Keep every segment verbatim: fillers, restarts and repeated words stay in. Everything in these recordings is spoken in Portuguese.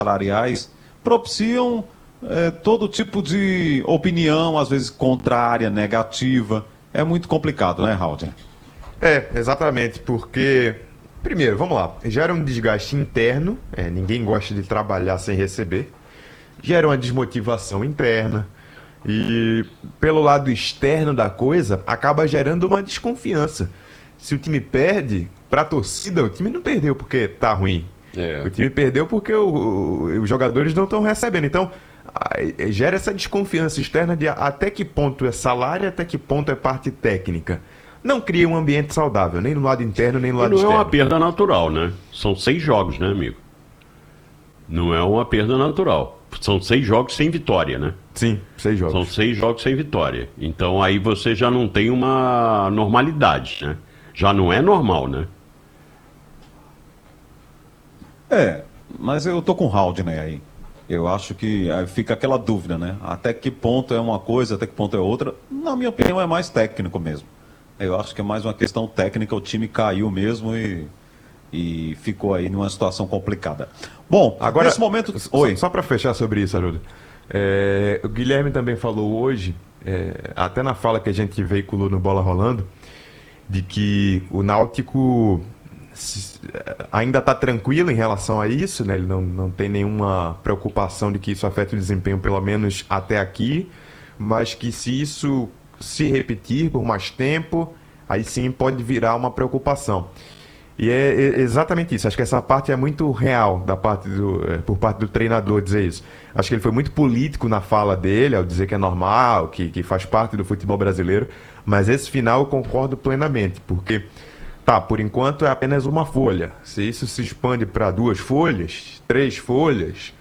salariais propiciam é, todo tipo de opinião, às vezes contrária, negativa. É muito complicado, né, Raul? É, exatamente, porque, primeiro, vamos lá, gera um desgaste interno, é, ninguém gosta de trabalhar sem receber, gera uma desmotivação interna, e pelo lado externo da coisa, acaba gerando uma desconfiança. Se o time perde, para a torcida, o time não perdeu porque tá ruim. É. O time perdeu porque o, o, os jogadores não estão recebendo. Então, a, gera essa desconfiança externa de até que ponto é salário, até que ponto é parte técnica. Não cria um ambiente saudável, nem no lado interno, nem no lado externo. Não é uma perda natural, né? São seis jogos, né, amigo? Não é uma perda natural. São seis jogos sem vitória, né? Sim, seis jogos. São seis jogos sem vitória. Então aí você já não tem uma normalidade, né? Já não é normal, né? É, mas eu tô com o Haldner aí. Eu acho que aí fica aquela dúvida, né? Até que ponto é uma coisa, até que ponto é outra. Na minha opinião, é mais técnico mesmo. Eu acho que é mais uma questão técnica. O time caiu mesmo e, e ficou aí numa situação complicada. Bom, agora nesse momento... Oi. Só, só para fechar sobre isso, Haroldo. É, o Guilherme também falou hoje, é, até na fala que a gente veiculou no Bola Rolando, de que o Náutico ainda está tranquilo em relação a isso, né? Ele não, não tem nenhuma preocupação de que isso afete o desempenho, pelo menos até aqui, mas que se isso se repetir por mais tempo, aí sim pode virar uma preocupação. E é exatamente isso. Acho que essa parte é muito real da parte do, por parte do treinador dizer isso. Acho que ele foi muito político na fala dele, ao dizer que é normal, que, que faz parte do futebol brasileiro, mas esse final eu concordo plenamente, porque, tá, por enquanto é apenas uma folha. Se isso se expande para duas folhas, três folhas,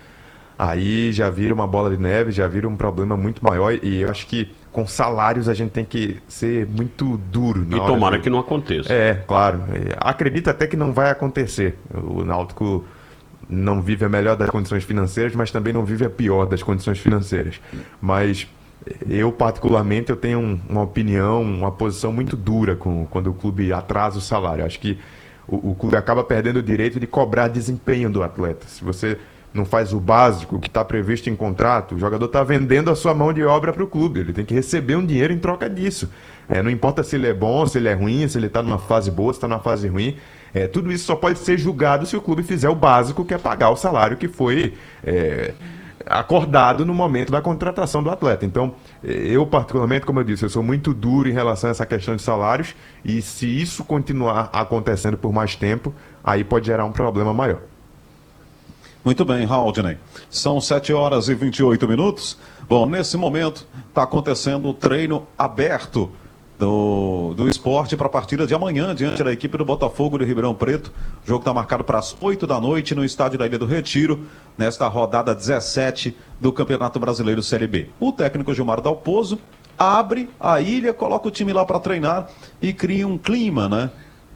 aí já vira uma bola de neve, já vira um problema muito maior, e eu acho que com salários a gente tem que ser muito duro. E tomara que... que não aconteça. É, claro. Acredito até que não vai acontecer. O Náutico não vive a melhor das condições financeiras, mas também não vive a pior das condições financeiras. Mas eu, particularmente, eu tenho um, uma opinião, uma posição muito dura com, quando o clube atrasa o salário. Acho que o, o clube acaba perdendo o direito de cobrar desempenho do atleta. Se você não faz o básico, o que está previsto em contrato, o jogador está vendendo a sua mão de obra para o clube. Ele tem que receber um dinheiro em troca disso. É, não importa se ele é bom, se ele é ruim, se ele está numa fase boa, se está numa fase ruim. É, tudo isso só pode ser julgado se o clube fizer o básico, que é pagar o salário que foi é, acordado no momento da contratação do atleta. Então, eu particularmente, como eu disse, eu sou muito duro em relação a essa questão de salários, e se isso continuar acontecendo por mais tempo, aí pode gerar um problema maior. Muito bem, Haldner. São sete horas e vinte e oito minutos. Bom, nesse momento está acontecendo o treino aberto do, do esporte para a partida de amanhã, diante da equipe do Botafogo de Ribeirão Preto. O jogo está marcado para as oito da noite no estádio da Ilha do Retiro, nesta rodada dezessete do Campeonato Brasileiro Série B. O técnico Gilmar Dalpozo abre a ilha, coloca o time lá para treinar e cria um clima, né,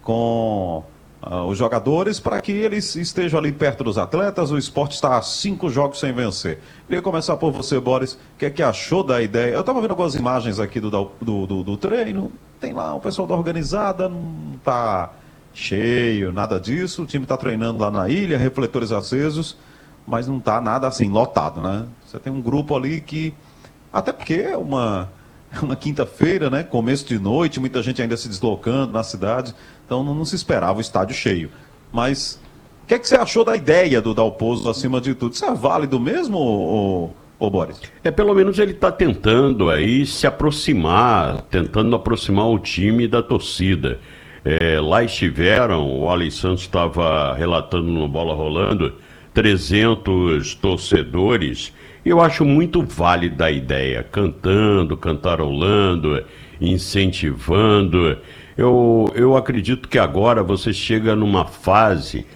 com Uh, os jogadores, para que eles estejam ali perto dos atletas. O esporte está a cinco jogos sem vencer. Queria começar por você, Boris. O que é que achou da ideia? Eu estava vendo algumas imagens aqui do, do, do, do treino. Tem lá o pessoal da organizada, não está cheio, nada disso. O time está treinando lá na ilha, refletores acesos, mas não está nada assim lotado, né? Você tem um grupo ali que, até porque é uma... uma quinta-feira, né? Começo de noite, muita gente ainda se deslocando na cidade, então não, não se esperava o estádio cheio. Mas o que, é que você achou da ideia do Dalpozo acima de tudo? Isso é válido mesmo, ô, ô, ô Boris? É, pelo menos ele está tentando aí se aproximar, tentando aproximar o time da torcida. É, lá estiveram, o Alex Santos estava relatando no Bola Rolando, trezentos torcedores. Eu acho muito válida a ideia, cantando, cantarolando, incentivando. Eu, eu acredito que agora você chega numa fase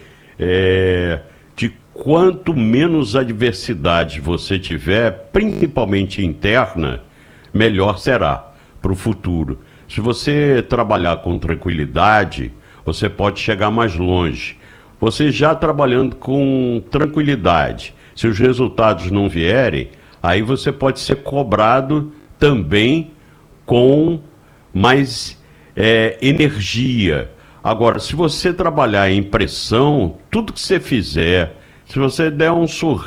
é, de quanto menos adversidade você tiver, principalmente interna, melhor será para o futuro. Se você trabalhar com tranquilidade, você pode chegar mais longe. Você já trabalhando com tranquilidade, se os resultados não vierem, aí você pode ser cobrado também com mais é, energia. Agora, se você trabalhar em pressão, tudo que você fizer, se você der um sorriso,